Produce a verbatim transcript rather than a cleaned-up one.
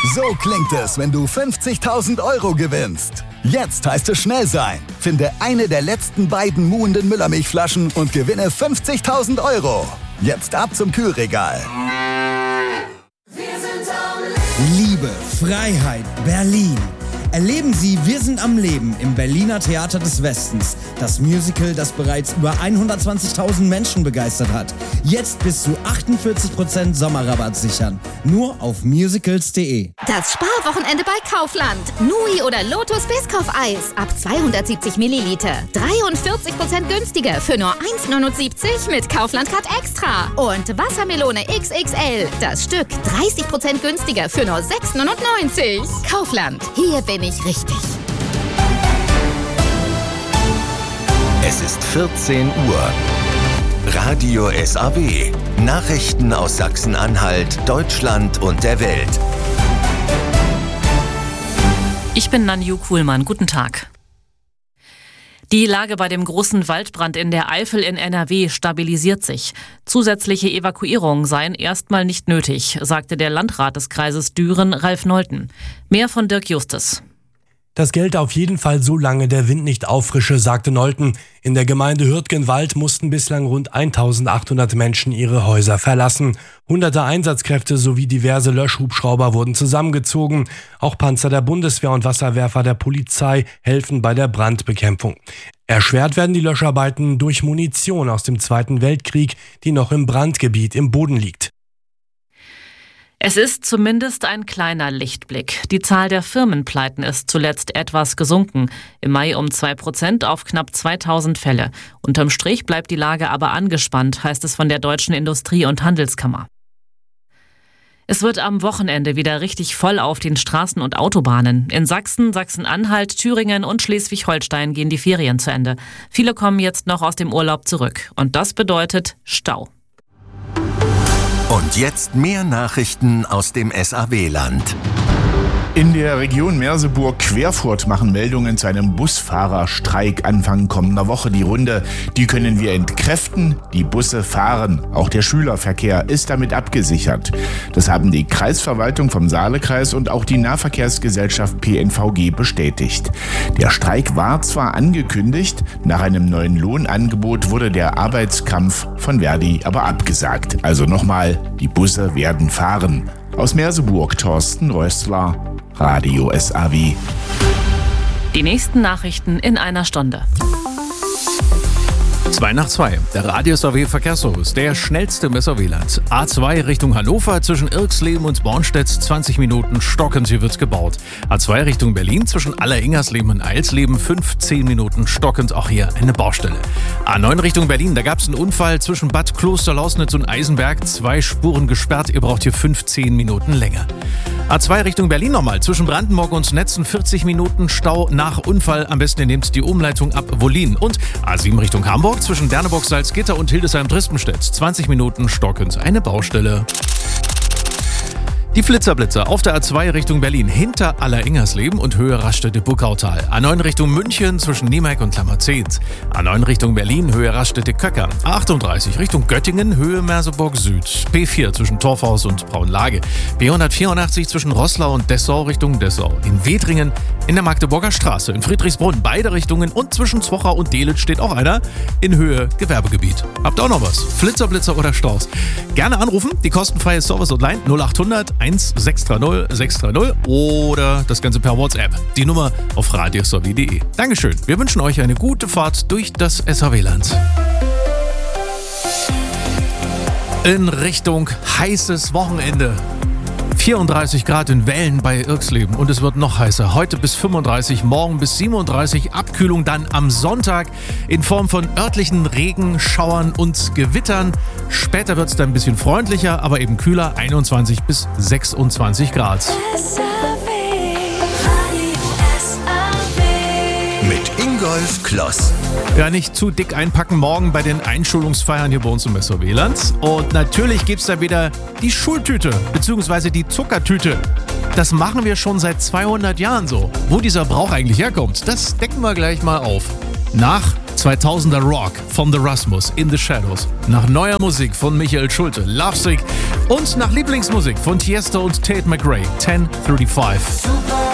So klingt es, wenn du fünfzigtausend Euro gewinnst. Jetzt heißt es schnell sein. Finde eine der letzten beiden muhenden Müllermilchflaschen und gewinne fünfzigtausend Euro. Jetzt ab zum Kühlregal. Liebe, Freiheit, Berlin. Erleben Sie Wir sind am Leben im Berliner Theater des Westens. Das Musical, das bereits über hundertzwanzigtausend Menschen begeistert hat. Jetzt bis zu achtundvierzig Prozent Sommerrabatt sichern. Nur auf musicals punkt de. Das Sparwochenende bei Kaufland. Nui oder Lotus Biscoff-Eis ab zweihundertsiebzig Milliliter. dreiundvierzig Prozent günstiger für nur eins neunundsiebzig mit Kaufland-Card Extra. Und Wassermelone X X L. Das Stück dreißig Prozent günstiger für nur sechs neunundneunzig. Kaufland. Hier bin ich richtig. Es ist vierzehn Uhr. Radio S A W. Nachrichten aus Sachsen-Anhalt, Deutschland und der Welt. Ich bin Nanju Kuhlmann. Guten Tag. Die Lage bei dem großen Waldbrand in der Eifel in N R W stabilisiert sich. Zusätzliche Evakuierungen seien erstmal nicht nötig, sagte der Landrat des Kreises Düren, Ralf Nolten. Mehr von Dirk Justus. Das gelte auf jeden Fall, solange der Wind nicht auffrische, sagte Nolten. In der Gemeinde Hürtgenwald mussten bislang rund eintausendachthundert Menschen ihre Häuser verlassen. Hunderte Einsatzkräfte sowie diverse Löschhubschrauber wurden zusammengezogen. Auch Panzer der Bundeswehr und Wasserwerfer der Polizei helfen bei der Brandbekämpfung. Erschwert werden die Löscharbeiten durch Munition aus dem Zweiten Weltkrieg, die noch im Brandgebiet im Boden liegt. Es ist zumindest ein kleiner Lichtblick. Die Zahl der Firmenpleiten ist zuletzt etwas gesunken. Im Mai um zwei Prozent auf knapp zweitausend Fälle. Unterm Strich bleibt die Lage aber angespannt, heißt es von der Deutschen Industrie- und Handelskammer. Es wird am Wochenende wieder richtig voll auf den Straßen und Autobahnen. In Sachsen, Sachsen-Anhalt, Thüringen und Schleswig-Holstein gehen die Ferien zu Ende. Viele kommen jetzt noch aus dem Urlaub zurück. Und das bedeutet Stau. Und jetzt mehr Nachrichten aus dem S A W-Land. In der Region Merseburg-Querfurt machen Meldungen zu einem Busfahrerstreik Anfang kommender Woche die Runde. Die können wir entkräften, die Busse fahren. Auch der Schülerverkehr ist damit abgesichert. Das haben die Kreisverwaltung vom Saalekreis und auch die Nahverkehrsgesellschaft P N V G bestätigt. Der Streik war zwar angekündigt, nach einem neuen Lohnangebot wurde der Arbeitskampf von Verdi aber abgesagt. Also nochmal, die Busse werden fahren. Aus Merseburg, Thorsten Rössler, Radio S A W. Die nächsten Nachrichten in einer Stunde. zwei nach zwei. Der Radio S A W Verkehrsservice, der schnellste im S A W-Land. A zwei Richtung Hannover zwischen Irxleben und Bornstedt, zwanzig Minuten stockend, hier wird's gebaut. A zwei Richtung Berlin zwischen Alleringersleben und Eilsleben, fünfzehn Minuten stockend, auch hier eine Baustelle. A neun Richtung Berlin, da gab's einen Unfall zwischen Bad Klosterlausnitz und Eisenberg, zwei Spuren gesperrt, ihr braucht hier fünfzehn Minuten länger. A zwei Richtung Berlin nochmal, zwischen Brandenburg und Netzen, vierzig Minuten Stau nach Unfall, am besten ihr nehmt die Umleitung ab Wollin. Und A sieben Richtung Hamburg, zwischen Derneburg, Salzgitter und Hildesheim-Dresdenstedt. zwanzig Minuten stockend, eine Baustelle. Die Flitzerblitzer auf der A zwei Richtung Berlin hinter Alleringersleben und Höhe Raststätte-Buckautal. A neun Richtung München zwischen Niemeck und Klammerzehnt. A neun Richtung Berlin Höhe Raststätte-Köckern. A achtunddreißig Richtung Göttingen Höhe Merseburg Süd. P vier zwischen Torfhaus und Braunlage. B hundertvierundachtzig zwischen Roßlau und Dessau Richtung Dessau. In Wedringen in der Magdeburger Straße. In Friedrichsbrunn beide Richtungen und zwischen Zwocher und Dehlet steht auch einer in Höhe Gewerbegebiet. Habt ihr auch noch was? Flitzer, oder Staus? Gerne anrufen. Die kostenfreie Service-Hotline null achthundert eins sechs drei null sechs drei null oder das Ganze per WhatsApp. Die Nummer auf radio s a w punkt de. Dankeschön. Wir wünschen euch eine gute Fahrt durch das S A W-Land. In Richtung heißes Wochenende. vierunddreißig Grad in Wellen bei Irxleben und es wird noch heißer. Heute bis fünfunddreißig, morgen bis siebenunddreißig. Abkühlung dann am Sonntag in Form von örtlichen Regenschauern und Gewittern. Später wird es dann ein bisschen freundlicher, aber eben kühler, einundzwanzig bis sechsundzwanzig Grad. Mit Ingolf Kloss. Ja, nicht zu dick einpacken morgen bei den Einschulungsfeiern hier bei uns im S A W-Land. Und natürlich gibt's da wieder die Schultüte, beziehungsweise die Zuckertüte. Das machen wir schon seit zweihundert Jahren so. Wo dieser Brauch eigentlich herkommt, das decken wir gleich mal auf. Nach zweitausender Rock von The Rasmus, In the Shadows. Nach neuer Musik von Michael Schulte, Lovesick, Und nach Lieblingsmusik von Tiesto und Tate McRae, zehn fünfunddreißig. Super